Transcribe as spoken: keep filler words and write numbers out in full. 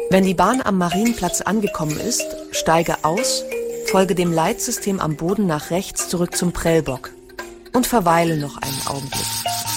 Wenn die Bahn am Marienplatz angekommen ist, steige aus, folge dem Leitsystem am Boden nach rechts zurück zum Prellbock und verweile noch einen Augenblick.